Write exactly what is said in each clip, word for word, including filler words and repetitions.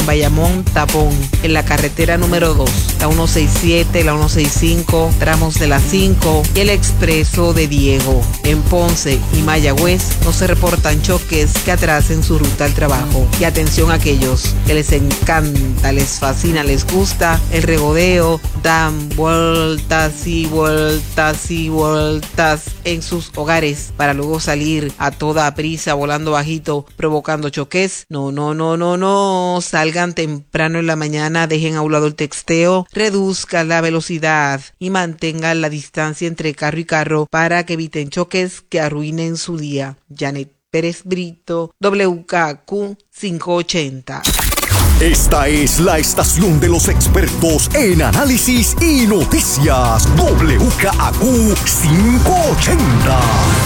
En Bayamón, tapón en la carretera número dos, la ciento sesenta y siete, la ciento sesenta y cinco, tramos de la cinco y el expreso de Diego. En Ponce y Mayagüez no se reportan choques que atrasen su ruta al trabajo. Y atención a aquellos que les encanta, les fascina, les gusta el regodeo, dan vueltas y vueltas y vueltas en sus hogares para luego salir a toda prisa volando bajito provocando choques. No, no, no, no, no. Salgan temprano en la mañana, dejen a un lado el texteo, reduzcan la velocidad y mantengan la distancia entre carro y carro para que eviten choques que arruinen su día. Janet Pérez Brito, W K Q quinientos ochenta. Esta es la estación de los expertos en análisis y noticias. W K Q quinientos ochenta.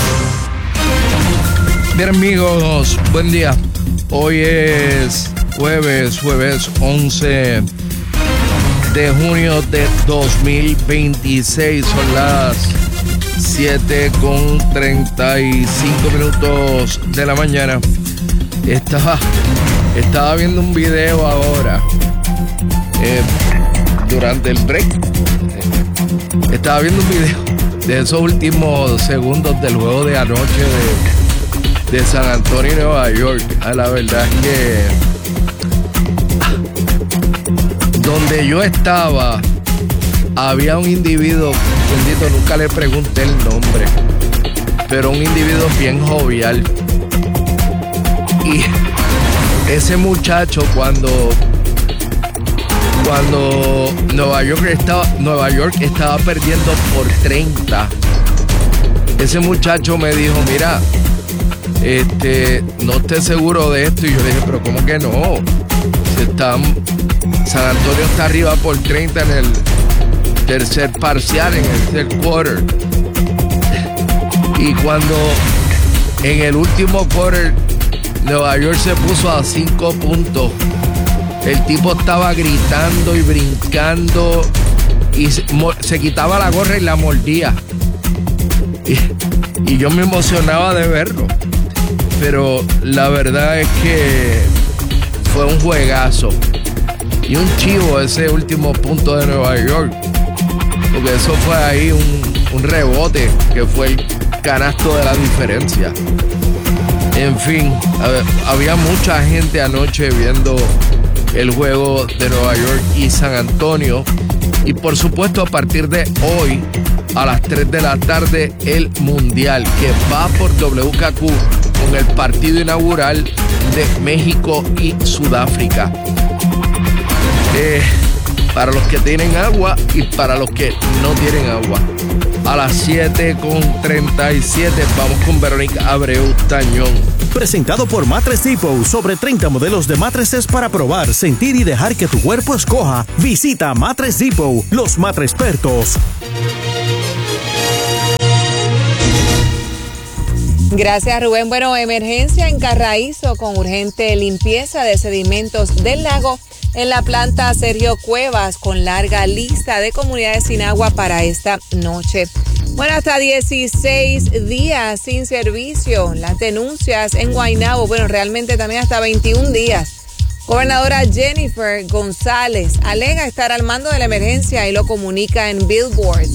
Bien, amigos, buen día. Hoy es jueves, jueves once de junio de dos mil veintiséis. Son las siete con treinta y cinco minutos de la mañana. Estaba, estaba viendo un video ahora, eh, durante el break. Eh, estaba viendo un video de esos últimos segundos del juego de anoche de, de San Antonio y Nueva York. A la verdad es que donde yo estaba había un individuo, bendito, nunca le pregunté el nombre, pero un individuo bien jovial. Y ese muchacho, cuando cuando Nueva York estaba Nueva York estaba perdiendo por treinta, ese muchacho me dijo, mira, este, no estoy seguro de esto. Y yo le dije, pero ¿cómo que no? Si están, San Antonio está arriba por treinta en el tercer parcial, en el third quarter. Y cuando en el último quarter Nueva York se puso a cinco puntos, el tipo estaba gritando y brincando y se, se quitaba la gorra y la mordía. Y, y yo me emocionaba de verlo. Pero la verdad es que fue un juegazo y un chivo ese último punto de Nueva York, porque eso fue ahí un, un rebote que fue el canasto de la diferencia. En fin, había mucha gente anoche viendo el juego de Nueva York y San Antonio. Y por supuesto, a partir de hoy, a las tres de la tarde, el Mundial, que va por W K Q con el partido inaugural de México y Sudáfrica. Eh, para los que tienen agua y para los que no tienen agua. A las siete con treinta y siete vamos con Verónica Abreu Tañón. Presentado por Mattress Depot, sobre treinta modelos de mattresses para probar, sentir y dejar que tu cuerpo escoja. Visita Mattress Depot, los matres expertos. Gracias, Rubén. Bueno, emergencia en Carraízo con urgente limpieza de sedimentos del lago en la planta Sergio Cuevas, con larga lista de comunidades sin agua para esta noche. Bueno, hasta dieciséis días sin servicio. Las denuncias en Guaynabo, bueno, realmente también hasta veintiún días. Gobernadora Jennifer González alega estar al mando de la emergencia y lo comunica en Billboard.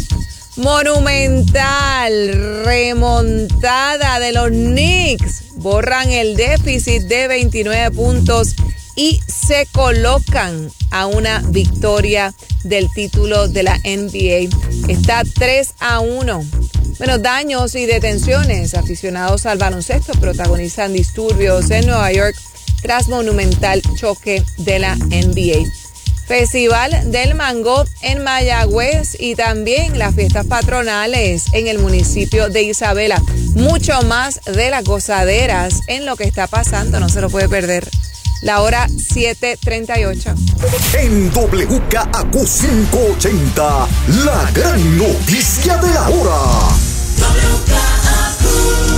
Monumental remontada de los Knicks. Borran el déficit de veintinueve puntos y se colocan a una victoria del título de la N B A. Está tres a uno. Bueno, daños y detenciones. Aficionados al baloncesto protagonizan disturbios en Nueva York tras monumental choque de la N B A. Festival del Mango en Mayagüez y también las fiestas patronales en el municipio de Isabela. Mucho más de las gozaderas en lo que está pasando, no se lo puede perder. La hora siete treinta y ocho. En W K Q quinientos ochenta, la gran noticia de la hora. W K Q.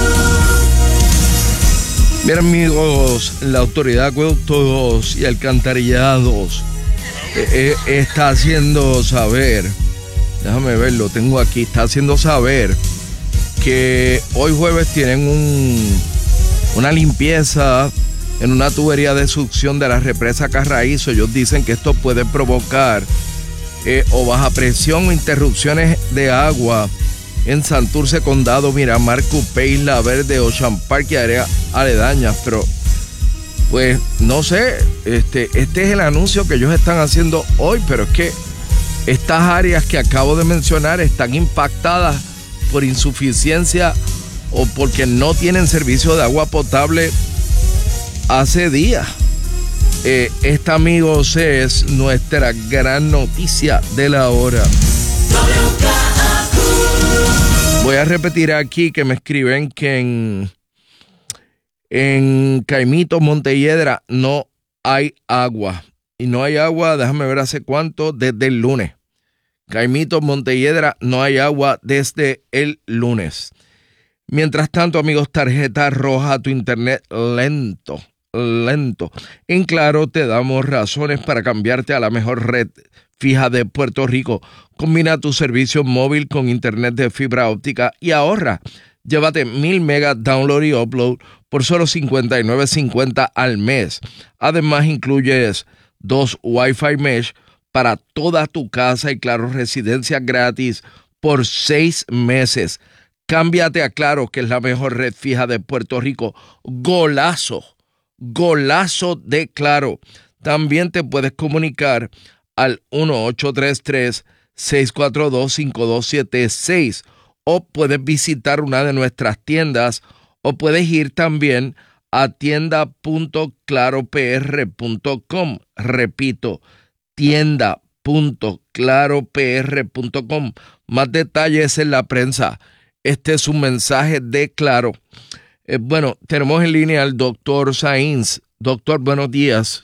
Bien, amigos, la Autoridad de Acueductos y Alcantarillados eh, eh, está haciendo saber, déjame ver, lo tengo aquí, está haciendo saber que hoy jueves tienen un, una limpieza en una tubería de succión de la represa Carraízo. Ellos dicen que esto puede provocar eh, o baja presión o interrupciones de agua en Santurce, Condado, Miramar, Cupé, Isla Verde, Ocean Park y áreas aledañas. Pero pues no sé, este, este es el anuncio que ellos están haciendo hoy, pero es que estas áreas que acabo de mencionar están impactadas por insuficiencia o porque no tienen servicio de agua potable hace días. Eh, esta, amigos, es nuestra gran noticia de la hora. Voy a repetir aquí que me escriben que en, en Caimito, Montelledra, no hay agua. Y no hay agua, déjame ver hace cuánto, desde el lunes. Caimito, Montelledra, no hay agua desde el lunes. Mientras tanto, amigos, tarjeta roja, tu internet lento, lento. En Claro te damos razones para cambiarte a la mejor red fija de Puerto Rico. Combina tu servicio móvil con internet de fibra óptica y ahorra. Llévate mil megas download y upload por solo cincuenta y nueve cincuenta al mes. Además, incluyes dos Wi-Fi mesh para toda tu casa y Claro residencia gratis por seis meses. Cámbiate a Claro, que es la mejor red fija de Puerto Rico. Golazo, golazo de Claro. También te puedes comunicar al uno ocho tres tres, seis cuatro dos, cinco dos siete seis o puedes visitar una de nuestras tiendas o puedes ir también a tienda punto claro p r punto com. Repito, tienda punto claro p r punto com. Más detalles en la prensa. Este es un mensaje de Claro. Eh, bueno, tenemos en línea al doctor Sainz. Doctor, buenos días.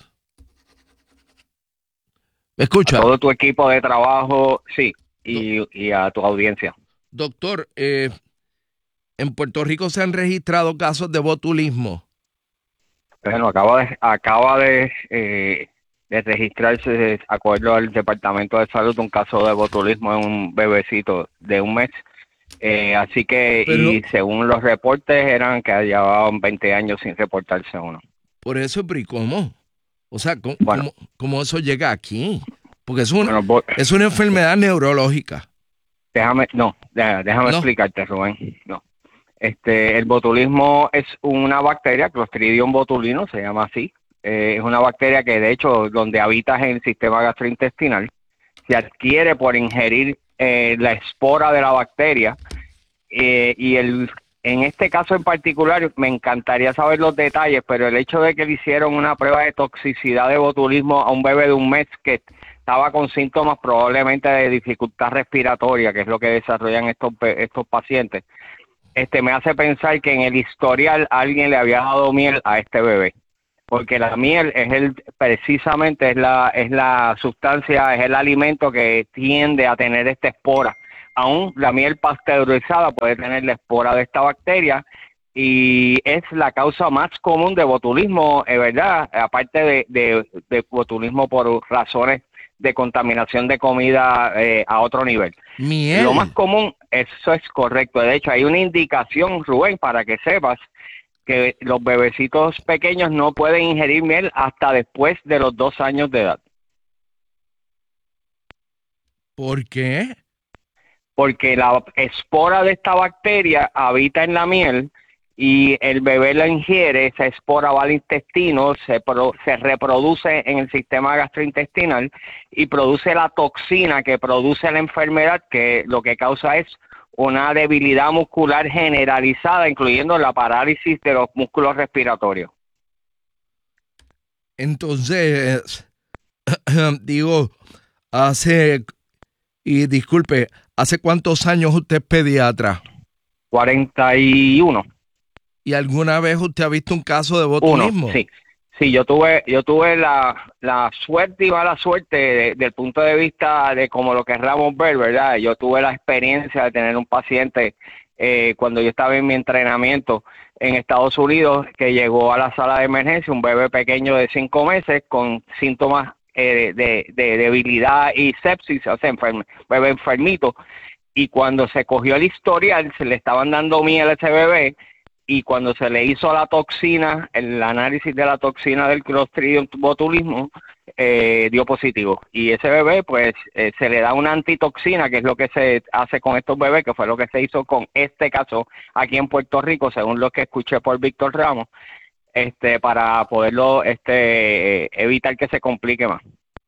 ¿Me escucha? A todo tu equipo de trabajo, sí, y, y a tu audiencia. Doctor, eh, en Puerto Rico se han registrado casos de botulismo. Bueno, acaba de, acaba de, eh, de registrarse, de acuerdo al Departamento de Salud, un caso de botulismo en un bebecito de un mes. Eh, así que, Pero, y según los reportes, eran que llevaban veinte años sin reportarse uno. Por eso, ¿pero y cómo? O sea, ¿cómo, bueno, cómo, cómo eso llega aquí? Porque es una, bueno, es una enfermedad neurológica. Déjame, no, déjame no. explicarte, Rubén. No. Este, el botulismo es una bacteria, Clostridium botulinum, se llama así. Eh, es una bacteria que, de hecho, donde habitas en el sistema gastrointestinal, se adquiere por ingerir eh, la espora de la bacteria. Eh, y el en este caso en particular, me encantaría saber los detalles, pero el hecho de que le hicieron una prueba de toxicidad de botulismo a un bebé de un mes que estaba con síntomas probablemente de dificultad respiratoria, que es lo que desarrollan estos estos pacientes, este me hace pensar que en el historial alguien le había dado miel a este bebé, porque la miel es el precisamente es la es la sustancia, es el alimento que tiende a tener esta espora. Aún la miel pasteurizada puede tener la espora de esta bacteria y es la causa más común de botulismo, es verdad, aparte de, de, de botulismo por razones de contaminación de comida eh, a otro nivel. Miel. Lo más común, eso es correcto. De hecho, hay una indicación, Rubén, para que sepas que los bebecitos pequeños no pueden ingerir miel hasta después de los dos años de edad. ¿Por qué? Porque la espora de esta bacteria habita en la miel y el bebé la ingiere, esa espora va al intestino, se, pro, se reproduce en el sistema gastrointestinal y produce la toxina que produce la enfermedad, que lo que causa es una debilidad muscular generalizada, incluyendo la parálisis de los músculos respiratorios. Entonces, digo, hace, y disculpe, ¿hace cuántos años usted es pediatra? cuarenta y uno. ¿Y alguna vez usted ha visto un caso de botulismo? Uno, sí. Sí, yo tuve yo tuve la, la suerte y mala suerte de, del punto de vista de como lo querramos ver, ¿verdad? Yo tuve la experiencia de tener un paciente eh, cuando yo estaba en mi entrenamiento en Estados Unidos que llegó a la sala de emergencia, un bebé pequeño de cinco meses con síntomas eh, de, de debilidad y sepsis, o sea, enferme, bebé enfermito. Y cuando se cogió el historial, se le estaban dando miel a ese bebé, y cuando se le hizo la toxina, el análisis de la toxina del Clostridium botulismo, eh, dio positivo. Y ese bebé, pues, eh, se le da una antitoxina, que es lo que se hace con estos bebés, que fue lo que se hizo con este caso aquí en Puerto Rico, según lo que escuché por Víctor Ramos, este, para poderlo este, evitar que se complique más.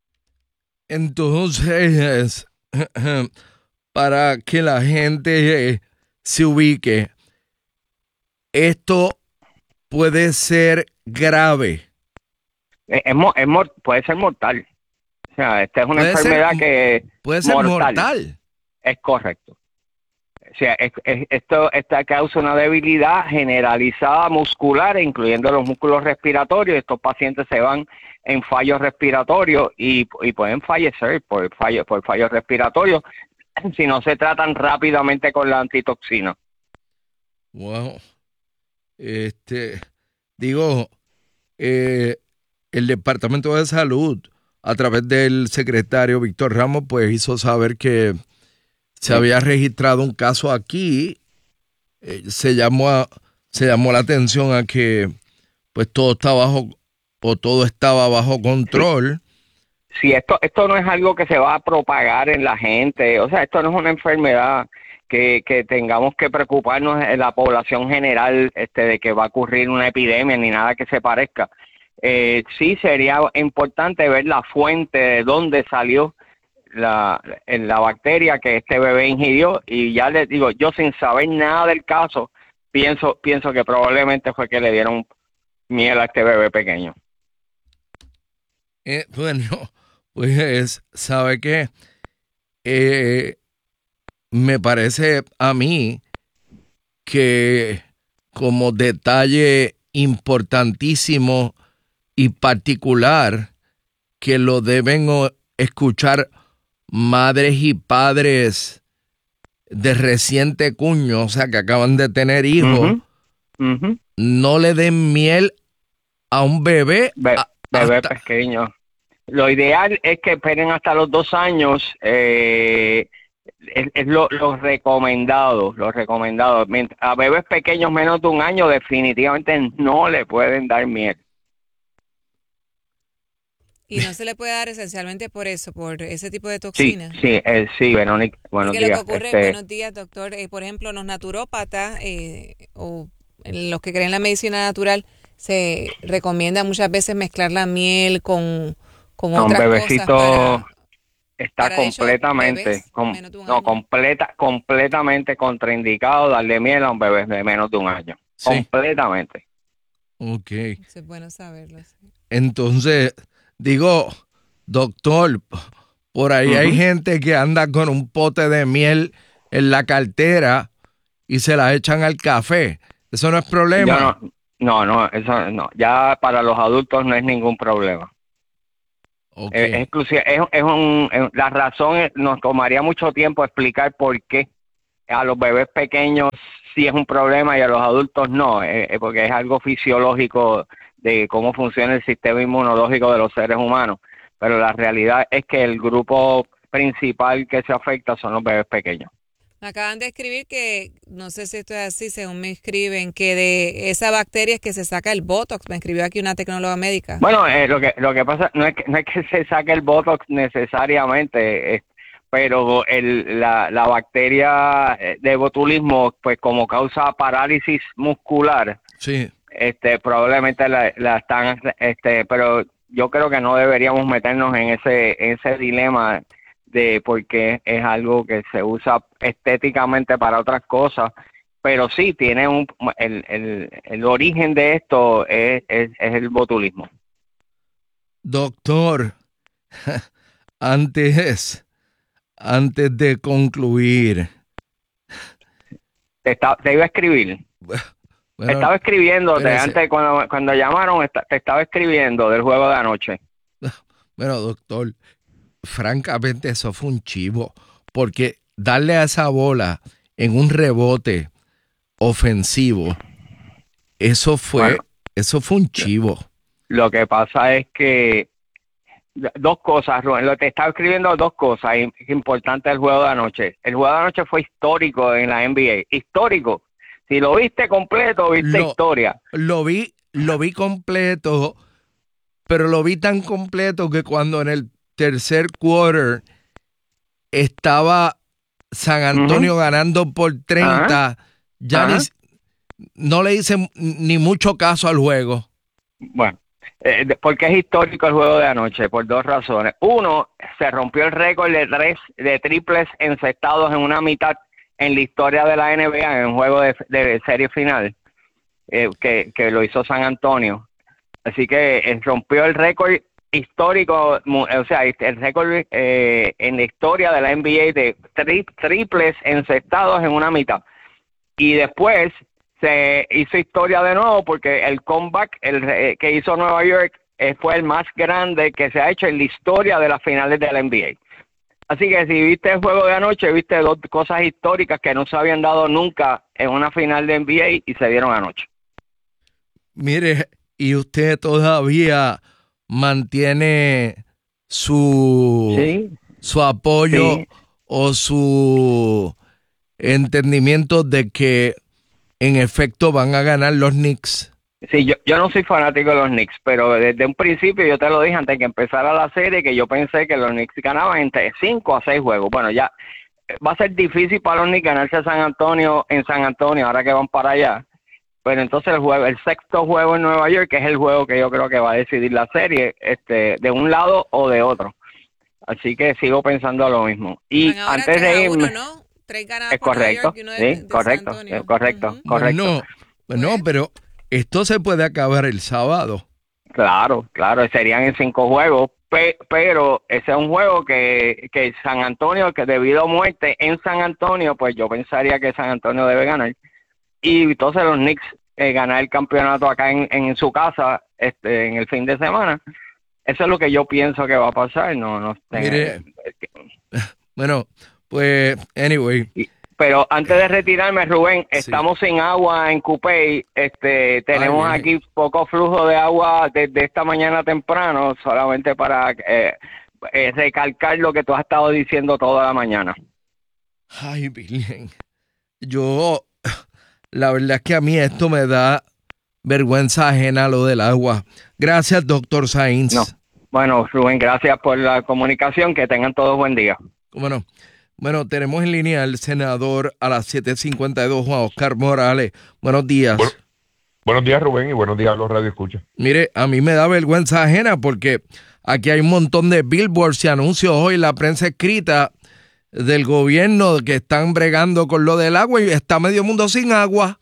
Entonces, para que la gente se ubique, esto puede ser grave. Es, es, es, puede ser mortal. O sea, esta es una enfermedad ser, que puede ser mortal. mortal. Es correcto. O sea, es, es, esto esta causa una debilidad generalizada muscular, incluyendo los músculos respiratorios. Estos pacientes se van en fallos respiratorios y, y pueden fallecer por fallos por fallos respiratorios si no se tratan rápidamente con la antitoxina. Wow. Este, digo, eh, el Departamento de Salud, a través del secretario Víctor Ramos, pues hizo saber que se había registrado un caso aquí. Eh, se llamó a, se llamó la atención a que pues todo está bajo o todo estaba bajo control. Sí, sí esto esto no es algo que se va a propagar en la gente, o sea, esto no es una enfermedad que, que tengamos que preocuparnos en la población general este de que va a ocurrir una epidemia ni nada que se parezca. Eh, sí sería importante ver la fuente de dónde salió la, la bacteria que este bebé ingirió, y ya les digo, yo sin saber nada del caso, pienso pienso que probablemente fue que le dieron miel a este bebé pequeño. Eh, bueno, pues sabe que eh, me parece a mí que como detalle importantísimo y particular que lo deben escuchar madres y padres de reciente cuño, o sea, que acaban de tener hijos, uh-huh. Uh-huh. No le den miel a un bebé. Be- a, bebé hasta... pequeño. Lo ideal es que esperen hasta los dos años. Eh, es, es lo, lo recomendado, lo recomendado. A bebés pequeños menos de un año definitivamente no le pueden dar miel. Y no se le puede dar esencialmente por eso, por ese tipo de toxinas. Sí, sí, eh, sí, Verónica, buenos días. Lo que ocurre, este... buenos días, doctor, eh, por ejemplo, los naturópatas eh, o los que creen en la medicina natural, se recomienda muchas veces mezclar la miel con, con no, otras un bebecito cosas. Para, está para completamente, ellos, com, no, completa, completamente contraindicado darle miel a un bebé de menos de un año. Sí. Completamente. Ok. Eso es bueno saberlo. Sí. Entonces... Digo, doctor, por ahí uh-huh. hay gente que anda con un pote de miel en la cartera y se la echan al café. ¿Eso no es problema? No, no, no, eso no. Ya para los adultos no es ningún problema. Okay. Es, es, exclusiva, es, es un, es, la razón es, nos tomaría mucho tiempo explicar por qué a los bebés pequeños sí es un problema y a los adultos no, eh, porque es algo fisiológico de cómo funciona el sistema inmunológico de los seres humanos, pero la realidad es que el grupo principal que se afecta son los bebés pequeños. Me acaban de escribir que, no sé si esto es así, según me escriben, que de esa bacteria es que se saca el Botox. Me escribió aquí una tecnóloga médica. Bueno, eh, lo que lo que pasa no es que, no es que se saque el Botox necesariamente, eh, pero el, la, la bacteria de botulismo, pues como causa parálisis muscular, sí. Este, probablemente la, la están, este, pero yo creo que no deberíamos meternos en ese, en ese dilema de porque es algo que se usa estéticamente para otras cosas, pero sí tiene un, el, el, el origen de esto es, es, es el botulismo. Doctor, antes, antes de concluir, te, está, te iba a escribir. Bueno, estaba escribiendo, de antes cuando, cuando llamaron, te estaba escribiendo del juego de anoche. Bueno, doctor, francamente eso fue un chivo, porque darle a esa bola en un rebote ofensivo, eso fue, bueno, eso fue un chivo. Lo que pasa es que dos cosas, Rubén, lo te estaba escribiendo dos cosas importantes del juego de anoche. El juego de anoche fue histórico en la N B A, histórico. Si lo viste completo, viste lo, historia. Lo vi, lo vi completo, pero lo vi tan completo que cuando en el tercer quarter estaba San Antonio uh-huh. ganando por treinta, uh-huh. ya uh-huh. ni, no le hice ni mucho caso al juego. Bueno, eh, porque es histórico el juego de anoche, por dos razones. Uno, se rompió el récord de tres de triples encestados en una mitad en la historia de la N B A en un juego de, de serie final, eh, que, que lo hizo San Antonio. Así que eh, rompió el récord histórico, o sea, el récord eh, en la historia de la N B A de tri, triples encestados en una mitad. Y después se hizo historia de nuevo porque el comeback el, eh, que hizo Nueva York eh, fue el más grande que se ha hecho en la historia de las finales de la N B A. Así que si viste el juego de anoche, viste dos cosas históricas que no se habían dado nunca en una final de N B A y se dieron anoche. Mire, y usted todavía mantiene su, sí. su apoyo sí. o su entendimiento de que en efecto van a ganar los Knicks. Sí, yo, yo no soy fanático de los Knicks, pero desde un principio yo te lo dije antes que empezara la serie que yo pensé que los Knicks ganaban entre cinco a seis juegos. Bueno, ya va a ser difícil para los Knicks ganarse a San Antonio en San Antonio ahora que van para allá. Pero entonces el juego, el sexto juego en Nueva York, que es el juego que yo creo que va a decidir la serie, este, de un lado o de otro. Así que sigo pensando lo mismo. Y antes de irme, uno, ¿no? Tres ganadas es correcto, Nueva York y uno de, sí, de correcto, San Antonio. es correcto, uh-huh. correcto. No, no, pero esto se puede acabar el sábado. Claro, claro, serían en cinco juegos, pe- pero ese es un juego que, que San Antonio, que debido a muerte en San Antonio, pues yo pensaría que San Antonio debe ganar. Y entonces los Knicks eh, ganar el campeonato acá en, en su casa este, en el fin de semana. Eso es lo que yo pienso que va a pasar. No, no tenga, Mire, bueno, pues, anyway. Y, pero antes de retirarme, Rubén, sí. estamos sin agua en Cupey. Este, tenemos Ay, aquí poco flujo de agua desde esta mañana temprano, solamente para eh, eh, recalcar lo que tú has estado diciendo toda la mañana. Ay, Virgen. Yo, la verdad es que a mí esto me da vergüenza ajena lo del agua. Gracias, doctor Sainz. No. Bueno, Rubén, gracias por la comunicación. Que tengan todos buen día. Bueno, bueno, tenemos en línea al senador a las siete cincuenta y dos, Juan Oscar Morales. Buenos días. Bueno, buenos días, Rubén, y buenos días a los radioescuchas. Mire, a mí me da vergüenza ajena porque aquí hay un montón de billboards y anuncios hoy en la prensa escrita del gobierno que están bregando con lo del agua y está medio mundo sin agua.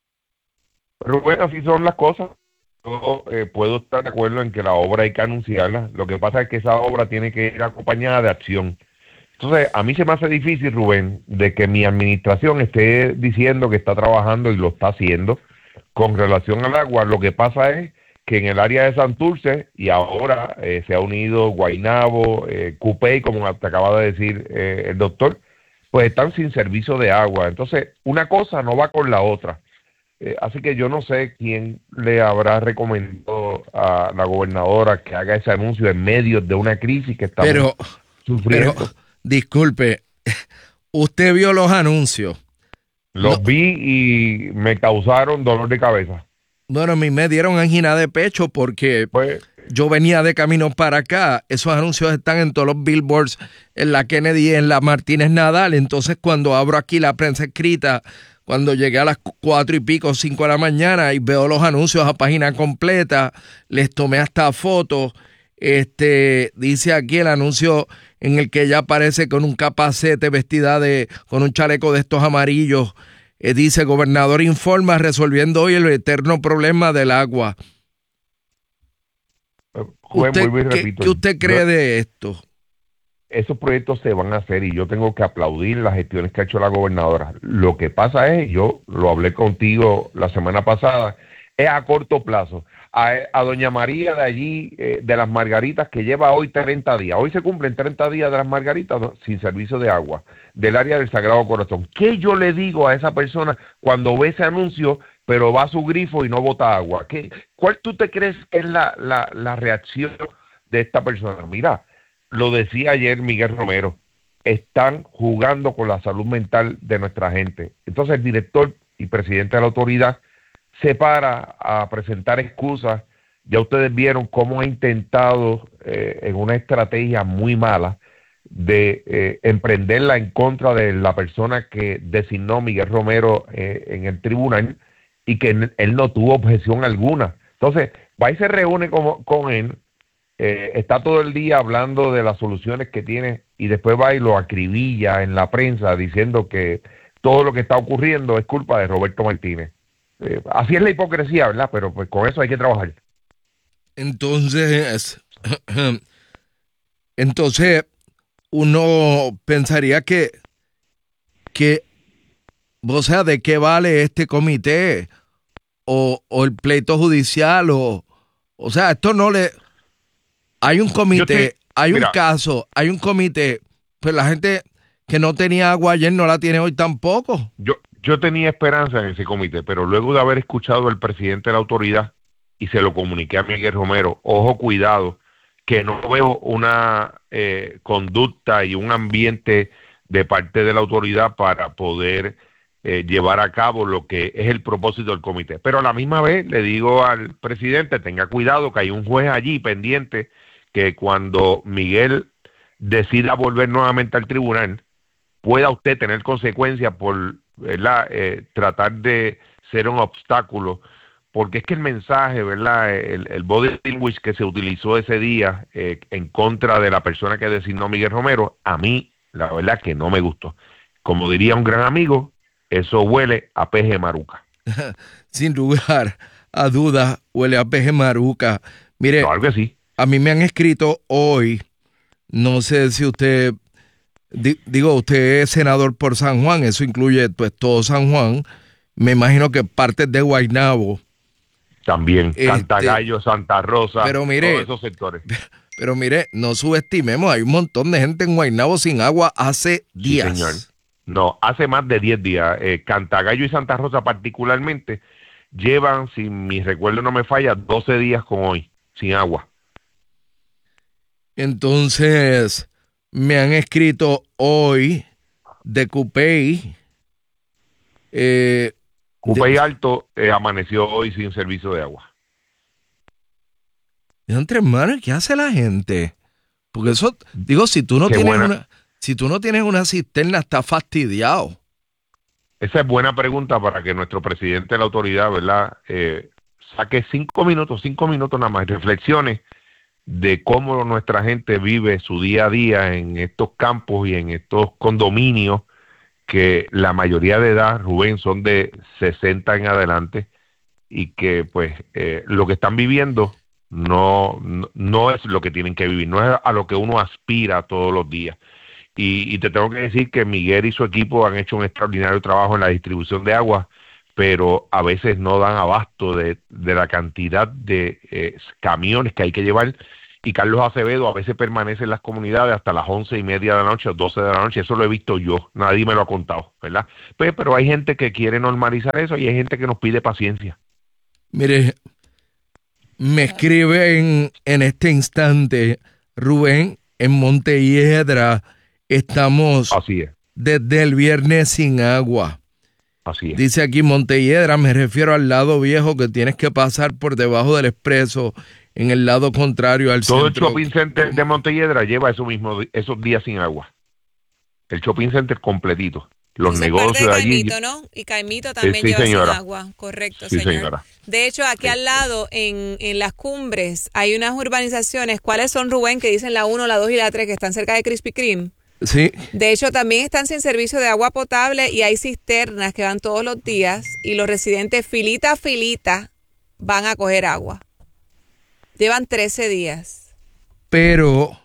Pero bueno, así son las cosas. Yo eh, puedo estar de acuerdo en que la obra hay que anunciarla. Lo que pasa es que esa obra tiene que ir acompañada de acción. Entonces, a mí se me hace difícil, Rubén, de que mi administración esté diciendo que está trabajando y lo está haciendo con relación al agua. Lo que pasa es que en el área de Santurce, y ahora eh, se ha unido Guaynabo, eh, Cupey, como te acaba de decir eh, el doctor, pues están sin servicio de agua. Entonces, una cosa no va con la otra. Eh, así que yo no sé quién le habrá recomendado a la gobernadora que haga ese anuncio en medio de una crisis que estamos pero, sufriendo. Pero, disculpe, ¿usted vio los anuncios? Los no. vi y me causaron dolor de cabeza. Bueno, a mí me dieron angina de pecho porque pues, yo venía de camino para acá. Esos anuncios están en todos los billboards, en la Kennedy, en la Martínez Nadal. Entonces, cuando abro aquí la prensa escrita, cuando llegué a las cuatro y pico, cinco de la mañana y veo los anuncios a página completa, les tomé hasta fotos. Este, dice aquí el anuncio en el que ella aparece con un capacete vestida de, con un chaleco de estos amarillos. Eh, dice, gobernador informa resolviendo hoy el eterno problema del agua. Juan, ¿Usted, vuelvo y ¿qué, repito, ¿Qué usted cree yo, de esto? Esos proyectos se van a hacer y yo tengo que aplaudir las gestiones que ha hecho la gobernadora. Lo que pasa es, yo lo hablé contigo la semana pasada, es a corto plazo. A, a doña María de allí, eh, de las Margaritas, que lleva hoy treinta días. Hoy se cumplen treinta días de las Margaritas, ¿no?, sin servicio de agua, del área del Sagrado Corazón. ¿Qué yo le digo a esa persona cuando ve ese anuncio, pero va a su grifo y no bota agua? ¿Qué, ¿Cuál tú te crees que es la, la, la reacción de esta persona? Mira, lo decía ayer Miguel Romero, están jugando con la salud mental de nuestra gente. Entonces el director y presidente de la autoridad, se para a presentar excusas. Ya ustedes vieron cómo ha intentado eh, en una estrategia muy mala de eh, emprenderla en contra de la persona que designó Miguel Romero eh, en el tribunal y que él, él no tuvo objeción alguna. Entonces, va y se reúne con, con él, eh, está todo el día hablando de las soluciones que tiene y después va y lo acribilla en la prensa diciendo que todo lo que está ocurriendo es culpa de Roberto Martínez. Eh, así es la hipocresía, ¿verdad? Pero pues con eso hay que trabajar. Entonces, entonces uno pensaría que, que, o sea, ¿de qué vale este comité o, o el pleito judicial? O, o sea, esto no le... Hay un comité, estoy, hay mira, un caso, hay un comité, pues la gente que no tenía agua ayer no la tiene hoy tampoco. Yo, yo tenía esperanza en ese comité, pero luego de haber escuchado al presidente de la autoridad, y se lo comuniqué a Miguel Romero, ojo, cuidado, que no veo una eh, conducta y un ambiente de parte de la autoridad para poder eh, llevar a cabo lo que es el propósito del comité. Pero a la misma vez le digo al presidente, tenga cuidado que hay un juez allí pendiente que cuando Miguel decida volver nuevamente al tribunal, pueda usted tener consecuencias por ¿verdad? Eh, tratar de ser un obstáculo. Porque es que el mensaje, ¿verdad? El, el body language que se utilizó ese día eh, en contra de la persona que designó Miguel Romero, a mí, la verdad que no me gustó. Como diría un gran amigo, eso huele a peje maruca. Sin lugar a dudas, huele a peje maruca. Mire, claro que sí. A mí me han escrito hoy, no sé si usted, di, digo, usted es senador por San Juan, eso incluye pues todo San Juan, me imagino que partes de Guaynabo. También, este, Cantagallo, Santa Rosa, pero mire, todos esos sectores. Pero mire, no subestimemos, hay un montón de gente en Guaynabo sin agua hace días. Sí, señor. No, hace más de diez días. Eh, Cantagallo y Santa Rosa particularmente llevan, si mi recuerdo no me falla, doce días con hoy, sin agua. Entonces, me han escrito hoy de Cupey, eh, Cupey Alto eh, amaneció hoy sin servicio de agua. Entre hermanos, ¿qué hace la gente? Porque eso, digo, si tú no Qué tienes buena. una, si tú no tienes una cisterna, estás fastidiado. Esa es buena pregunta para que nuestro presidente de la autoridad, ¿verdad? Eh, saque cinco minutos, cinco minutos nada más, reflexiones de cómo nuestra gente vive su día a día en estos campos y en estos condominios que la mayoría de edad, Rubén, son de sesenta en adelante y que pues eh, lo que están viviendo no, no, no es lo que tienen que vivir, no es a lo que uno aspira todos los días. Y, y te tengo que decir que Miguel y su equipo han hecho un extraordinario trabajo en la distribución de agua, pero a veces no dan abasto de, de la cantidad de eh, camiones que hay que llevar. Y Carlos Acevedo a veces permanece en las comunidades hasta las once y media de la noche o doce de la noche. Eso lo he visto yo, nadie me lo ha contado, ¿verdad? Pues, pero hay gente que quiere normalizar eso y hay gente que nos pide paciencia. Mire, me escribe en, en este instante, Rubén, en Montelledra estamos Así es. desde el viernes sin agua. Así es. Dice aquí Montelledra, me refiero al lado viejo que tienes que pasar por debajo del expreso en el lado contrario al Todo centro. el shopping center de Montelledra lleva eso mismo, esos días sin agua. El shopping center completito. Los Ese negocios de allí. Caimito, ¿no? Y Caimito también sí, lleva señora. sin agua, correcto, Sí, señor. señora. De hecho, aquí al lado, en, en las cumbres, hay unas urbanizaciones. ¿Cuáles son, Rubén? Que dicen la uno, la dos y la tres, que están cerca de Krispy Kreme. Sí. De hecho, también están sin servicio de agua potable y hay cisternas que van todos los días y los residentes filita a filita van a coger agua. Llevan trece días. Pero,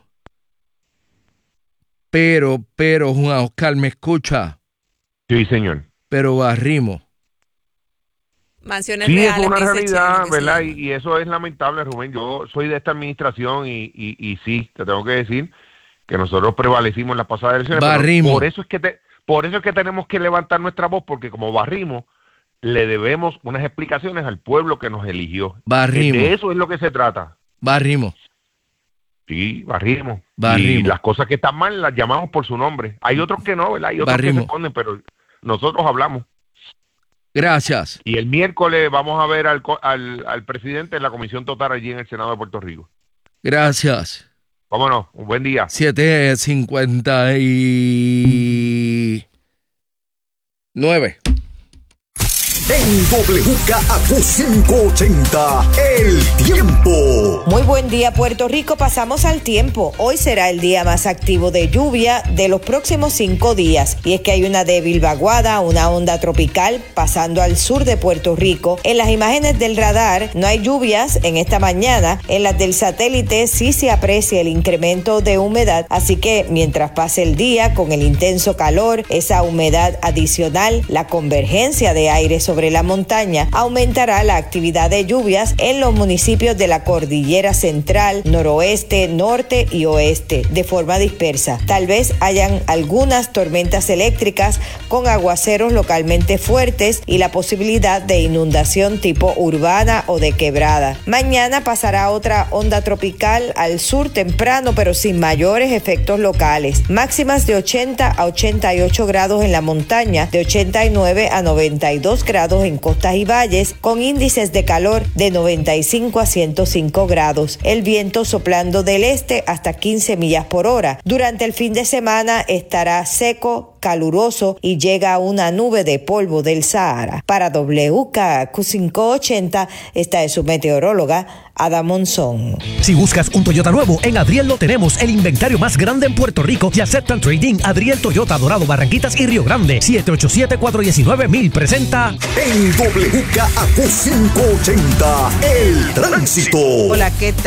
pero, pero, Juan Oscar, ¿me escucha? Sí, señor. Pero barrimos. Mansiones Sí, reales. es una dice realidad, Chelo, que ¿verdad? se Y, llama. y eso es lamentable, Rubén. Yo soy de esta administración y, y, y sí, te tengo que decir que nosotros prevalecimos en las pasadas elecciones. pero Barrimos. Por eso es que te, por eso es que tenemos que levantar nuestra voz, porque como barrimos, le debemos unas explicaciones al pueblo que nos eligió. Barrimos. De eso es lo que se trata. Barrimos. Sí, barrimos. Barrimos. Y las cosas que están mal las llamamos por su nombre. Hay otros que no, ¿verdad? Hay otros Barrimos. que se ponen, pero nosotros hablamos. Gracias. Y el miércoles vamos a ver al, al, al presidente en la comisión total allí en el Senado de Puerto Rico. Gracias. Vámonos, un buen día. siete cincuenta y nueve. En W K A Q quinientos ochenta, el tiempo. Muy buen día, Puerto Rico. Pasamos al tiempo. Hoy será el día más activo de lluvia de los próximos cinco días. Y es que hay una débil vaguada, una onda tropical pasando al sur de Puerto Rico. En las imágenes del radar no hay lluvias en esta mañana. En las del satélite sí se aprecia el incremento de humedad. Así que mientras pase el día con el intenso calor, esa humedad adicional, la convergencia de aire sobre Sobre la montaña, aumentará la actividad de lluvias en los municipios de la cordillera central, noroeste, norte y oeste, de forma dispersa. Tal vez hayan algunas tormentas eléctricas con aguaceros localmente fuertes y la posibilidad de inundación tipo urbana o de quebrada. Mañana pasará otra onda tropical al sur temprano, pero sin mayores efectos locales. Máximas de ochenta a ochenta y ocho grados en la montaña, de ochenta y nueve a noventa y dos grados en costas y valles, con índices de calor de noventa y cinco a ciento cinco grados. El viento soplando del este hasta quince millas por hora. Durante el fin de semana estará seco, caluroso y llega una nube de polvo del Sahara. Para W K A Q quinientos ochenta, esta es su meteoróloga, Ada Monzón. Si buscas un Toyota nuevo, en Adriel lo tenemos, el inventario más grande en Puerto Rico y aceptan trading. Adriel Toyota, Dorado, Barranquitas y Río Grande. siete ocho siete, cuatro uno nueve, mil presenta en W K A Q quinientos ochenta, el tránsito. Hola, ¿qué tal?